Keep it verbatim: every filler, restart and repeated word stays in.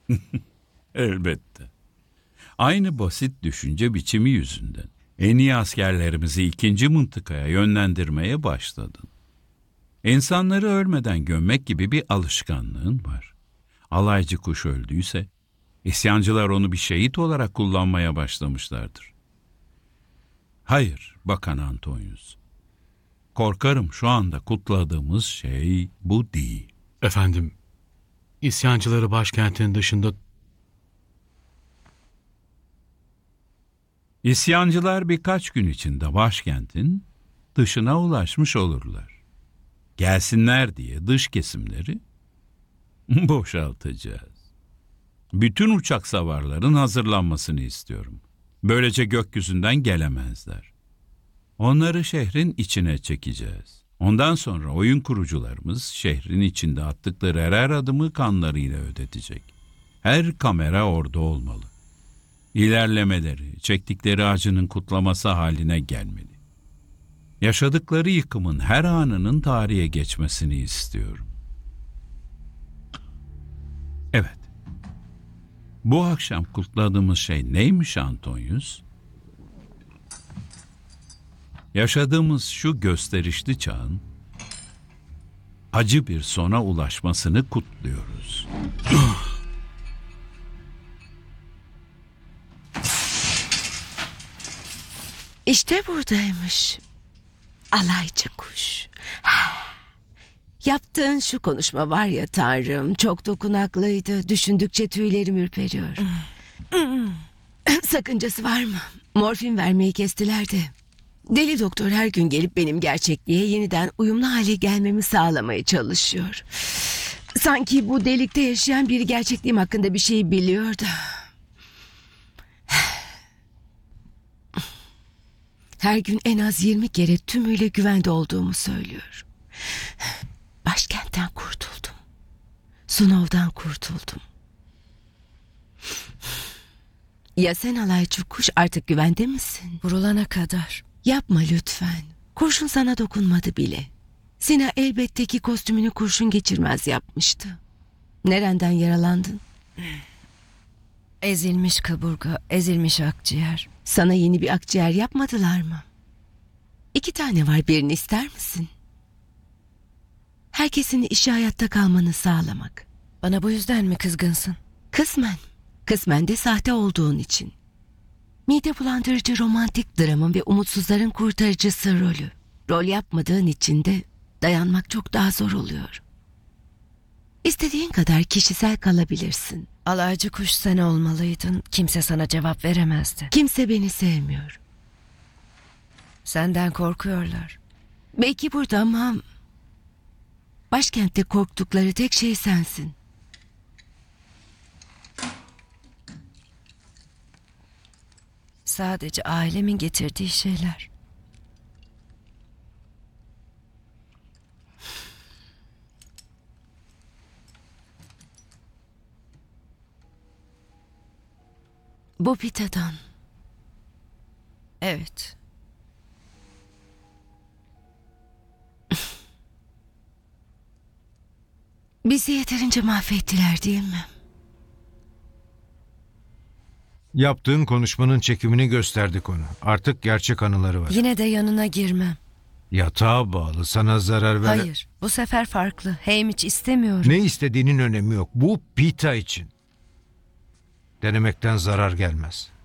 Elbette. Aynı basit düşünce biçimi yüzünden en iyi askerlerimizi ikinci mıntıkaya yönlendirmeye başladın. İnsanları ölmeden gömmek gibi bir alışkanlığın var. Alaycı kuş öldüyse, isyancılar onu bir şehit olarak kullanmaya başlamışlardır. Hayır, Bakan Antonius. Korkarım şu anda kutladığımız şey bu değil. Efendim, isyancıları başkentin dışında... İsyancılar birkaç gün içinde başkentin dışına ulaşmış olurlar. Gelsinler diye dış kesimleri boşaltacağız. Bütün uçak savarların hazırlanmasını istiyorum. Böylece gökyüzünden gelemezler. Onları şehrin içine çekeceğiz. Ondan sonra oyun kurucularımız şehrin içinde attıkları her adımı kanlarıyla ödetecek. Her kamera orada olmalı. İlerlemeleri, çektikleri acının kutlaması haline gelmeli. Yaşadıkları yıkımın her anının tarihe geçmesini istiyorum. Evet. Bu akşam kutladığımız şey neymiş Antonius? Yaşadığımız şu gösterişli çağın acı bir sona ulaşmasını kutluyoruz. İşte buradaymış. Alaycı kuş. Yaptığın şu konuşma var ya Tanrım, çok dokunaklıydı. Düşündükçe tüylerim ürperiyor. Sakıncası var mı? Morfin vermeyi kestiler de. Deli doktor her gün gelip benim gerçekliğe yeniden uyumlu hale gelmemi sağlamaya çalışıyor. Sanki bu delikte yaşayan biri gerçekliğim hakkında bir şey biliyordu. Her gün en az yirmi kere tümüyle güvende olduğumu söylüyor. Başkentten kurtuldum. Sunav'dan kurtuldum. Ya sen alaycı kuş, artık güvende misin? Vurulana kadar. Yapma lütfen. Kurşun sana dokunmadı bile. Sina elbette ki kostümünü kurşun geçirmez yapmıştı. Nereden yaralandın? Ezilmiş kaburga, ezilmiş akciğer. Sana yeni bir akciğer yapmadılar mı? İki tane var, birini ister misin? Herkesin işi hayatta kalmanı sağlamak. Bana bu yüzden mi kızgınsın? Kısmen. Kısmen de sahte olduğun için. Mide bulandırıcı romantik dramın ve umutsuzların kurtarıcısı rolü. Rol yapmadığın için de dayanmak çok daha zor oluyor. İstediğin kadar kişisel kalabilirsin. Alaycı kuş sen olmalıydın. Kimse sana cevap veremezdi. Kimse beni sevmiyor. Senden korkuyorlar. Belki burada ama... başkentte korktukları tek şey sensin. Sadece ailemin getirdiği şeyler. Bu pitadan. Evet. Bizi yeterince mahvettiler değil mi? Yaptığın konuşmanın çekimini gösterdik ona. Artık gerçek anıları var. Yine de yanına girmem. Yatağa bağlı, sana zarar ver... Hayır, bu sefer farklı. Hamish istemiyorum. Ne istediğinin önemi yok. Bu Pita için. Denemekten zarar gelmez.